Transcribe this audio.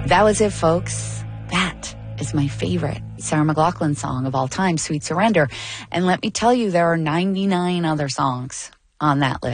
That was it, folks. That is my favorite Sarah McLachlan song of all time, Sweet Surrender. And let me tell you, there are 99 other songs on that list.